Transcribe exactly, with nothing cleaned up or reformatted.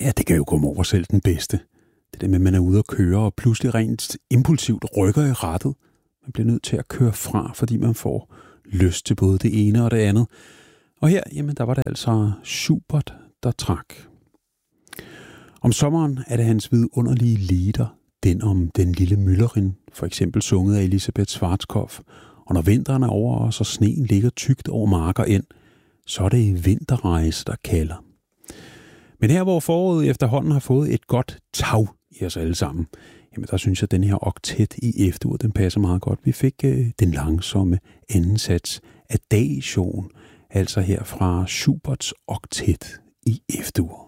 Ja, det kan jo komme over selv den bedste. Det der med, at man er ude at køre, og pludselig rent impulsivt rykker i rattet. Man bliver nødt til at køre fra, fordi man får lyst til både det ene og det andet. Og her, jamen, der var det altså Schubert, der trak. Om sommeren er det hans vidunderlige lieder, den om den lille Müllerin, for eksempel sunget af Elisabeth Schwarzkopf. Og når vinteren er over os, og sneen ligger tykt over marker ind, så er det vinterrejse, der kalder. Men her, hvor foråret efterhånden har fået et godt tag i os alle sammen, jamen der synes jeg, at den her oktet i F-dur, den passer meget godt. Vi fik øh, den langsomme anden sats af Adagio, altså her fra Schuberts oktet i F-dur.